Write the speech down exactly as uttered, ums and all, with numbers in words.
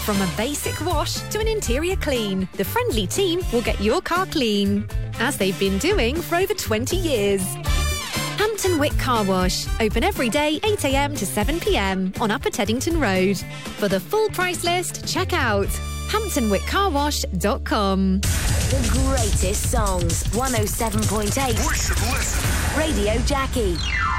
From a basic wash to an interior clean, the friendly team will get your car clean, as they've been doing for over twenty years. Hampton Wick Car Wash, open every day eight a m to seven p m on Upper Teddington Road. For the full price list, check out hampton wick car wash dot com. The greatest songs, one oh seven point eight Listen, listen. Radio Jackie.